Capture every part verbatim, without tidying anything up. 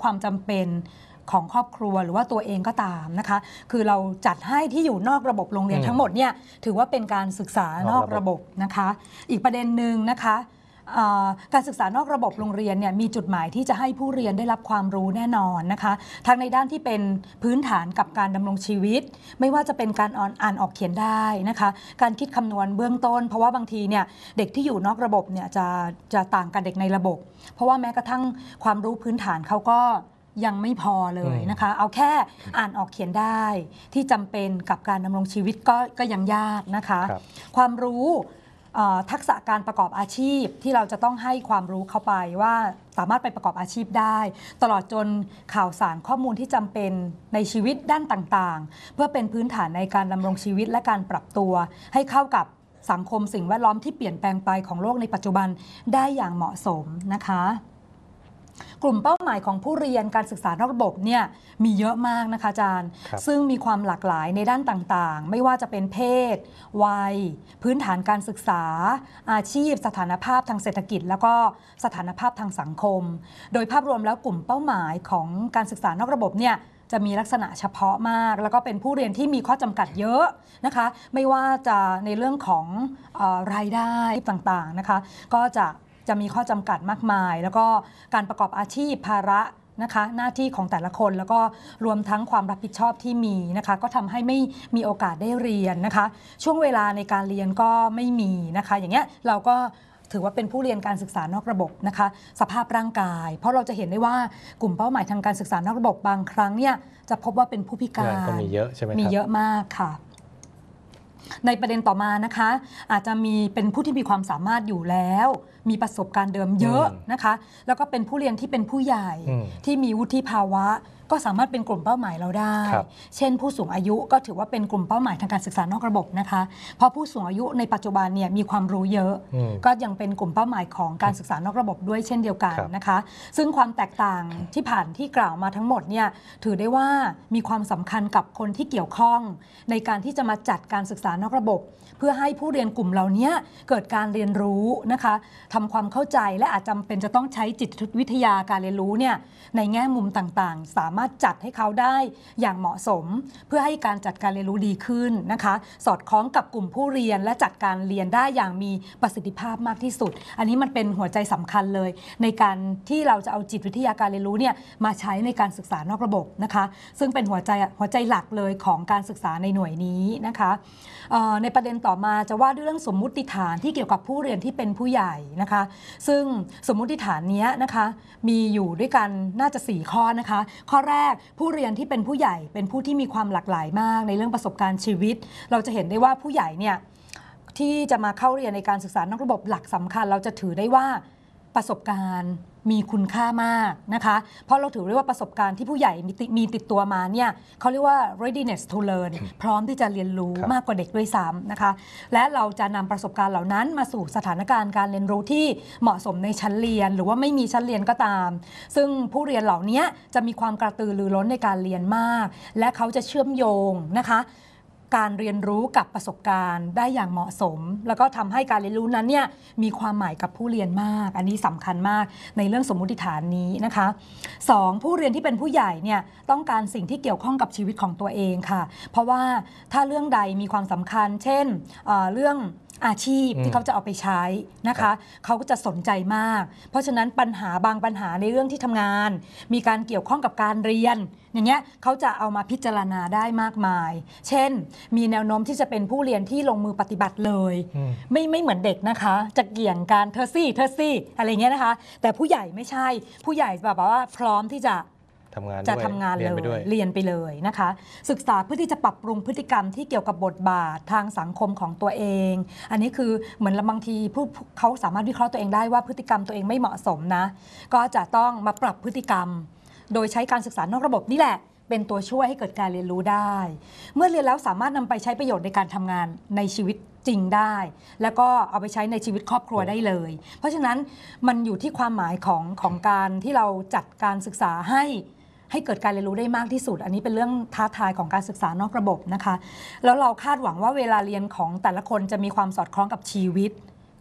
ความจำเป็นของครอบครัวหรือว่าตัวเองก็ตามนะคะคือเราจัดให้ที่อยู่นอกระบบโรงเรียนทั้งหมดเนี่ยถือว่าเป็นการศึกษานอกระบบนะคะอีกประเด็นหนึ่งนะคะการศึกษานอกระบบโรงเรียนเนี่ยมีจุดหมายที่จะให้ผู้เรียนได้รับความรู้แน่นอนนะคะทั้งในด้านที่เป็นพื้นฐานกับการดำรงชีวิตไม่ว่าจะเป็นการอ่านออกเขียนได้นะคะการคิดคำนวณเบื้องต้นเพราะว่าบางทีเนี่ยเด็กที่อยู่นอกระบบเนี่ยจะจะต่างกับเด็กในระบบเพราะว่าแม้กระทั่งความรู้พื้นฐานเขาก็ยังไม่พอเลยนะคะเอาแค่อ่านออกเขียนได้ที่จำเป็นกับการดำรงชีวิตก็ก็ยังยากนะคะความรู้ทักษะการประกอบอาชีพที่เราจะต้องให้ความรู้เข้าไปว่าสามารถไปประกอบอาชีพได้ตลอดจนข่าวสารข้อมูลที่จำเป็นในชีวิตด้านต่างๆเพื่อเป็นพื้นฐานในการดำรงชีวิตและการปรับตัวให้เข้ากับสังคมสิ่งแวดล้อมที่เปลี่ยนแปลงไปของโลกในปัจจุบันได้อย่างเหมาะสมนะคะกลุ่มเป้าหมายของผู้เรียนการศึกษานอกระบบเนี่ยมีเยอะมากนะคะอาจารย์ซึ่งมีความหลากหลายในด้านต่างๆไม่ว่าจะเป็นเพศวัยพื้นฐานการศึกษาอาชีพสถานภาพทางเศรษฐกิจแล้วก็สถานภาพทางสังคมโดยภาพรวมแล้วกลุ่มเป้าหมายของการศึกษานอกระบบเนี่ยจะมีลักษณะเฉพาะมากแล้วก็เป็นผู้เรียนที่มีข้อจำกัดเยอะนะคะไม่ว่าจะในเรื่องของเอ่อรายได้ต่างๆนะคะก็จะจะมีข้อจำกัดมากมายแล้วก็การประกอบอาชีพภาระนะคะหน้าที่ของแต่ละคนแล้วก็รวมทั้งความรับผิดชอบที่มีนะคะก็ทำให้ไม่มีโอกาสได้เรียนนะคะช่วงเวลาในการเรียนก็ไม่มีนะคะอย่างเงี้ยเราก็ถือว่าเป็นผู้เรียนการศึกษานอกระบบนะคะสภาพร่างกายเพราะเราจะเห็นได้ว่ากลุ่มเป้าหมายทางการศึกษานอกระบบบางครั้งเนี่ยจะพบว่าเป็นผู้พิการก็มีเยอะใช่ไหมครับมีเยอะมากค่ะในประเด็นต่อมานะคะอาจจะมีเป็นผู้ที่มีความสามารถอยู่แล้วมีประสบการณ์เดิมเยอะนะคะแล้วก็เป็นผู้เรียนที่เป็นผู้ใหญ่ที่มีวุฒิภาวะก็สามารถเป็นกลุ่มเป้าหมายเราได้เช่นผู้สูงอายุก็ถือว่าเป็นกลุ่มเป้าหมายทางการศึกษานอกระบบนะคะเพราะผู้สูงอายุในปัจจุบันเนี่ยมีความรู้เยอะก็ยังเป็นกลุ่มเป้าหมายของการศึกษานอกระบบด้วยเช่นเดียวกันนะคะซึ่งความแตกต่างที่ผ่านที่กล่าวมาทั้งหมดเนี่ยถือได้ว่ามีความสำคัญกับคนที่เกี่ยวข้องในการที่จะมาจัดการศึกษานอกระบบเพื่อให้ผู้เรียนกลุ่มเหล่านี้เกิดการเรียนรู้นะคะทำความเข้าใจและอาจจำเป็นจะต้องใช้จิตวิทยาการเรียนรู้เนี่ยในแง่มุมต่างๆสามารถจัดให้เขาได้อย่างเหมาะสมเพื่อให้การจัดการเรียนรู้ดีขึ้นนะคะสอดคล้องกับกลุ่มผู้เรียนและจัดการเรียนได้อย่างมีประสิทธิภาพมากที่สุดอันนี้มันเป็นหัวใจสำคัญเลยในการที่เราจะเอาจิตวิทยาการเรียนรู้เนี่ยมาใช้ในการศึกษานอกระบบนะคะซึ่งเป็นหัวใจหัวใจหลักเลยของการศึกษาในหน่วยนี้นะคะในประเด็นต่อมาจะว่าด้วยเรื่องสมมุติฐานที่เกี่ยวกับผู้เรียนที่เป็นผู้ใหญ่นะคะซึ่งสมมุติฐานนี้นะคะมีอยู่ด้วยกันน่าจะสี่ข้อนะคะข้อแรกผู้เรียนที่เป็นผู้ใหญ่เป็นผู้ที่มีความหลากหลายมากในเรื่องประสบการณ์ชีวิตเราจะเห็นได้ว่าผู้ใหญ่เนี่ยที่จะมาเข้าเรียนในการศึกษานอกระบบหลักสำคัญเราจะถือได้ว่าประสบการณ์มีคุณค่ามากนะคะเพราะเราถือได้ว่าประสบการณ์ที่ผู้ใหญ่มีติดตัวมาเนี่ยเขาเรียกว่า readiness to learn พร้อมที่จะเรียนรู้มากกว่าเด็กด้วยซ้ำนะคะและเราจะนำประสบการณ์เหล่านั้นมาสู่สถานการณ์การเรียนรู้ที่เหมาะสมในชั้นเรียนหรือว่าไม่มีชั้นเรียนก็ตามซึ่งผู้เรียนเหล่านี้จะมีความกระตือรือร้นในการเรียนมากและเขาจะเชื่อมโยงนะคะการเรียนรู้กับประสบการณ์ได้อย่างเหมาะสมแล้วก็ทำให้การเรียนรู้นั้นเนี่ยมีความหมายกับผู้เรียนมากอันนี้สำคัญมากในเรื่องสมมุติฐานนี้นะคะสองผู้เรียนที่เป็นผู้ใหญ่เนี่ยต้องการสิ่งที่เกี่ยวข้องกับชีวิตของตัวเองค่ะเพราะว่าถ้าเรื่องใดมีความสำคัญเช่นเอ่อเรื่องอาชีพที่เขาจะเอาไปใช้นะคะเขาก็จะสนใจมากเพราะฉะนั้นปัญหาบางปัญหาในเรื่องที่ทำงานมีการเกี่ยวข้องกับการเรียนอย่างเงี้ยเขาจะเอามาพิจารณาได้มากมายเช่นมีแนวโน้มที่จะเป็นผู้เรียนที่ลงมือปฏิบัติเลยไม่ไม่เหมือนเด็กนะคะจะเกี่ยงการเธอซี่เธอซี่อะไรเงี้ยนะคะแต่ผู้ใหญ่ไม่ใช่ผู้ใหญ่แบบว่าพร้อมที่จะจะทำงานเลยเรียนไปเลยนะคะศึกษาเพื่อที่จะปรับปรุงพฤติกรรมที่เกี่ยวกับบทบาททางสังคมของตัวเองอันนี้คือเหมือนบางทีผู้เขาสามารถวิเคราะห์ตัวเองได้ว่าพฤติกรรมตัวเองไม่เหมาะสมนะก็จะต้องมาปรับพฤติกรรมโดยใช้การศึกษานอกระบบนี่แหละเป็นตัวช่วยให้เกิดการเรียนรู้ได้เมื่อเรียนแล้วสามารถนำไปใช้ประโยชน์ในการทำงานในชีวิตจริงได้แล้วก็เอาไปใช้ในชีวิตครอบครัวได้เลยเพราะฉะนั้นมันอยู่ที่ความหมายของของการที่เราจัดการศึกษาให้ให้เกิดการเรียนรู้ได้มากที่สุดอันนี้เป็นเรื่องท้าทายของการศึกษานอกระบบนะคะแล้วเราคาดหวังว่าเวลาเรียนของแต่ละคนจะมีความสอดคล้องกับชีวิต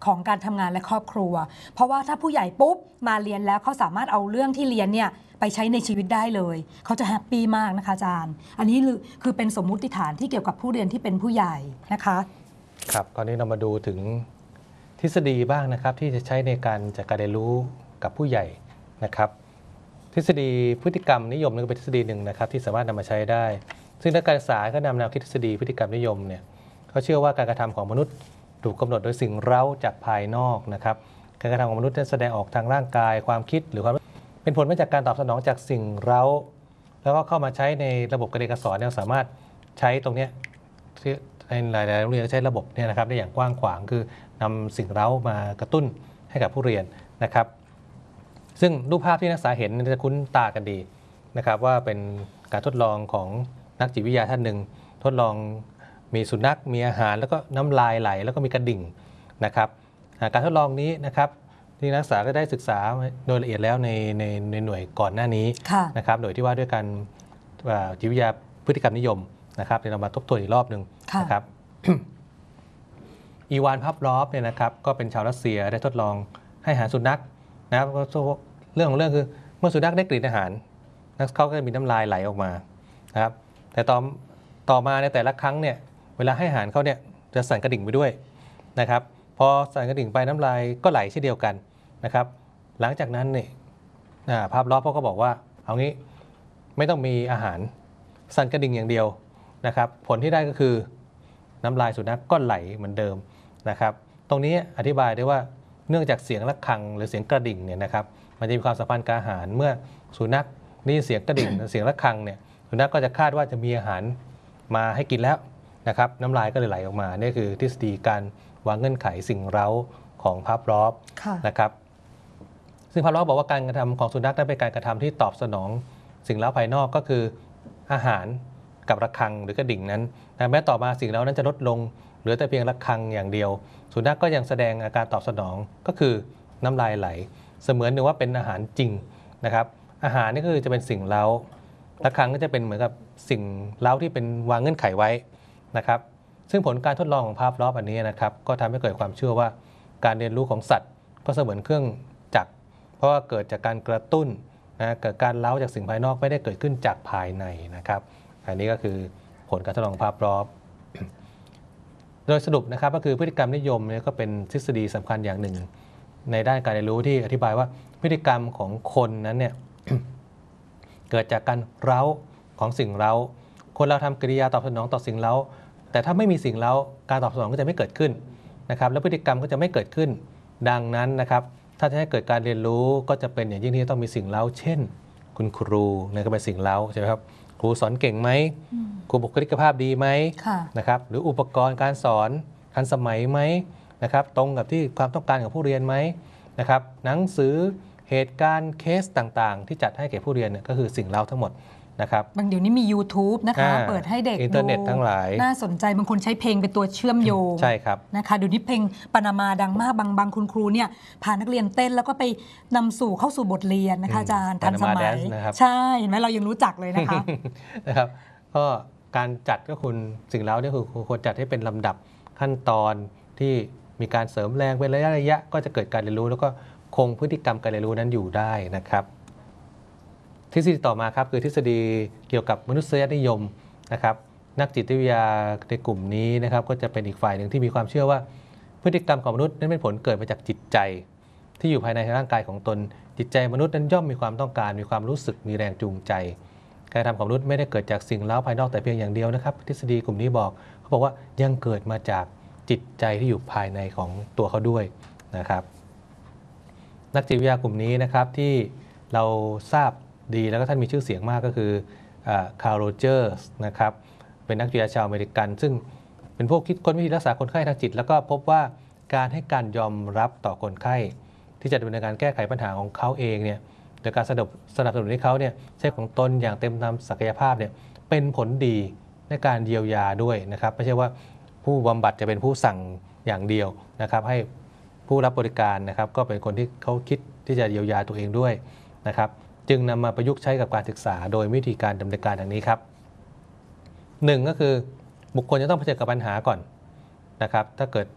ของการทำงานและครอบครัวเพราะว่าถ้าผู้ใหญ่ปุ๊บมาเรียนแล้วเขาสามารถเอาเรื่องที่เรียนเนี่ยไปใช้ในชีวิตได้เลยเขาจะแฮปปี้มากนะคะอาจารย์อันนี้คือเป็นสมมุติฐานที่เกี่ยวกับผู้เรียนที่เป็นผู้ใหญ่นะคะครับตอนนี้เรามาดูถึงทฤษฎีบ้างนะครับที่จะใช้ในการจัดการเรียนรู้กับผู้ใหญ่นะครับทฤษฎีพฤติกรรมนิยมนี่ก็เป็นทฤษฎีหนึ่งนะครับที่สามารถนำมาใช้ได้ซึ่งนักการศึกษาก็นำแนวคิดทฤษฎีพฤติกรรมนิยมเนี่ยเขาเชื่อว่าการกระทำของมนุษย์ถูกกำหนดโดยสิ่งเร้าจากภายนอกนะครับการกระทำของมนุษย์แสดงออกทางร่างกายความคิดหรือความเป็นผลมาจากการตอบสนองจากสิ่งเร้าแล้วก็เข้ามาใช้ในระบบการเรียนการสอนเนี่ยสามารถใช้ตรงนี้ในหลายๆโรงเรียนใช้ระบบเนี่ยนะครับได้อย่างกว้างขวางคือนำสิ่งเร้ามากระตุ้นให้กับผู้เรียนนะครับซึ่งรูปภาพที่นักศึกษาเห็นจะคุ้นตากันดีนะครับว่าเป็นการทดลองของนักจิตวิทยาท่านหนึ่งทดลองมีสุนัขมีอาหารแล้วก็น้ำลายไหลแล้วก็มีกระดิ่งนะครับการทดลองนี้นะครับที่นักศึกษาก็ได้ศึกษาโดยละเอียดแล้วในในในหน่วยก่อนหน้านี้นะครับโดยที่ว่าด้วยการจิตวิทยาพฤติกรรมนิยมนะครับเดี๋ยวเรามาทบทวนอีกรอบหนึ่งนะครับ อีวาน พัฟลอฟเนี่ยนะครับก็เป็นชาวรัสเซียได้ทดลองให้อาหารสุนัขนะครับเรื่องของเรื่องคือเมื่อสุนัขได้กลิ่นอาหารเขาก็จะมีน้ำลายไหลออกมานะครับแต่ต่อต่อมาในแต่ละครั้งเนี่ยเวลาให้อาหารเขาเนี่ยจะสั่นกระดิ่งไปด้วยนะครับพอสั่นกระดิ่งไปน้ำลายก็ไหลเช่นเดียวกันนะครับหลังจากนั้นเนี่ยภาพล้อเขาก็บอกว่าเอางี้ไม่ต้องมีอาหารสั่นกระดิ่งอย่างเดียวนะครับผลที่ได้ก็คือน้ำลายสุนัขก็ไหลเหมือนเดิมนะครับตรงนี้อธิบายได้ว่าเนื่องจากเสียงระฆังหรือเสียงกระดิ่งเนี่ยนะครับมันจะมีความสัมพันธ์กับอาหารเมื่อสุนัขนี่เสียงกระดิ่ง เสียงระฆังเนี่ยสุนัขก็จะคาดว่าจะมีอาหารมาให้กินแล้วนะครับน้ำลายก็เลยไหลออกมานี่คือทฤษฎีการวางเงื่อนไขสิ่งเร้าของพาฟลอฟนะครับซึ่งพาฟลอฟบอกว่าการกระทำของสุนัขนั้นเป็นการกระทำที่ตอบสนองสิ่งเร้าภายนอกก็คืออาหารกับระฆังหรือกระดิ่งนั้นแม้ต่อมาสิ่งเร้านั้นจะลดลงเหลือแต่เพียงระฆังอย่างเดียวสุนัขก็ยังแสดงอาการตอบสนองก็คือน้ำลายไหลเสมือนหนึ่งว่าเป็นอาหารจริงนะครับอาหารนี่คือจะเป็นสิ่งเร้าระฆังก็จะเป็นเหมือนกับสิ่งเร้าที่เป็นวางเงื่อนไขไว้นะครับซึ่งผลการทดลองของพาฟลอฟอันนี้นะครับก็ทำให้เกิดความเชื่อว่าการเรียนรู้ของสัตว์ก็เสมือนเครื่องจักรเพราะว่าเกิดจากการกระตุ้นนะเกิดการเร้าจากสิ่งภายนอกไม่ได้เกิดขึ้นจากภายในนะครับอันนี้ก็คือผลการทดลองพาฟลอฟโดยสรุปนะครับก็คือพฤติกรรมนิยมเนี่ยก็เป็นทฤษฎีสำคัญอย่างหนึ่งในด้านการเรียนรู้ที่อธิบายว่าพฤติกรรมของคนนั้นเนี่ย เกิดจากการเร้าของสิ่งเร้าคนเราทำกิริยาตอบสนองต่อสิ่งเร้าแต่ถ้าไม่มีสิ่งเร้าการตอบสนองก็จะไม่เกิดขึ้นนะครับและพฤติกรรมก็จะไม่เกิดขึ้นดังนั้นนะครับถ้าจะให้เกิดการเรียนรู้ก็จะเป็นอย่างยิ่งที่ต้องมีสิ่งเร้าเช่นคุณครูเนี่ยก็เป็นสิ่งเร้าใช่ไหมครับครูสอนเก่งไหมครูบุคลิกภาพดีไหมนะครับหรืออุปกรณ์การสอนทันสมัยไหมนะครับตรงกับที่ความต้องการของผู้เรียนไหมนะครับหนังสือเหตุการณ์เคสต่างๆที่จัดให้แก่ผู้เรียนเนี่ยก็คือสิ่งเร้าทั้งหมดนะครับบางเดี๋ยวนี้มี YouTube นะคะเปิดให้เด็กดูอินเทอร์เน็ตทั้งหลายน่าสนใจบางคนใช้เพลงเป็นตัวเชื่อมโยงใช่ครับนะคะเดี๋ยวนี้เพลงปานามาดังมากบางบางคุณครูเนี่ยพานักเรียนเต้นแล้วก็ไปนำสู่เข้าสู่บทเรียนนะคะอาจารย์ทันสมัยใช่เห็นไหมเรายังรู้จักเลยนะคะนะครับก็การจัดก็คุณสิ่งเร้าเนี่ยคือควรจัดให้เป็นลำดับขั้นตอนที่มีการเสริมแรงเป็นระยะระยะก็จะเกิดการเรียนรู้แล้วก็คงพฤติกรรมการเรียนรู้นั้นอยู่ได้นะครับทฤษฎีต่อมาครับคือทฤษฎีเกี่ยวกับมนุษยนิยมนะครับนักจิตวิทยาในกลุ่มนี้นะครับก็จะเป็นอีกฝ่ายหนึ่งที่มีความเชื่อว่าพฤติกรรมของมนุษย์นั้นเป็นผลเกิดมาจากจิตใจที่อยู่ภายในร่างกายของตนจิตใจมนุษย์นั้นย่อมมีความต้องการมีความรู้สึกมีแรงจูงใจการกระทำของมนุษย์ไม่ได้เกิดจากสิ่งเร้าภายนอกแต่เพียงอย่างเดียวนะครับทฤษฎีกลุ่มนี้บอกเขาบอกว่ายังเกิดมาจากจิตใจที่อยู่ภายในของตัวเขาด้วยนะครับนักจิตวิทยากลุ่มนี้นะครับที่เราทราบดีแล้วก็ท่านมีชื่อเสียงมากก็คือคาร์ล โรเจอร์สนะครับเป็นนักจิตวิทยาชาวอเมริกันซึ่งเป็นพวกคิดค้นวิธีรักษาคนไข้ทางจิตแล้วก็พบว่าการให้การยอมรับต่อคนไข้ที่จะดำเนินการแก้ไขปัญหาของเขาเองเนี่ยโดยการสนับสนับสนุนให้เขาเนี่ยใช้ของตนอย่างเต็มตามศักยภาพเนี่ยเป็นผลดีในการเยียวยาด้วยนะครับไม่ใช่ว่าผู้บำบัดจะเป็นผู้สั่งอย่างเดียวนะครับให้ผู้รับบริการนะครับก็เป็นคนที่เขาคิดที่จะเยียวยาตัวเองด้วยนะครับจึงนำมาประยุกต์ใช้กับการศึกษาโดยวิธีการดำเนินการดังนี้ครับหนึ่งก็คือบุคคลจะต้องเผชิญกับปัญหาก่อนนะครับถ้าเกิด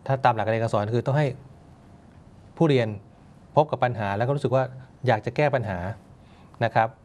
ถ้าตามหลักการเรียนการสอนคือต้องให้ผู้เรียนพบกับปัญหาแล้วก็รู้สึกว่าอยากจะแก้ปัญหานะครับ